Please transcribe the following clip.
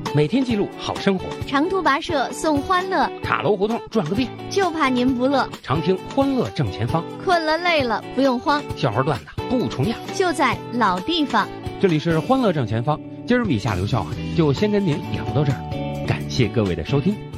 每天记录好生活。 长途跋涉送欢乐， 塔楼胡同转个遍， 就怕您不乐。 常听欢乐正前方， 困了累了不用慌， 笑话段子不重样， 就在老地方。 这里是欢乐正前方，今儿米下留笑就先跟您聊到这儿，感谢各位的收听。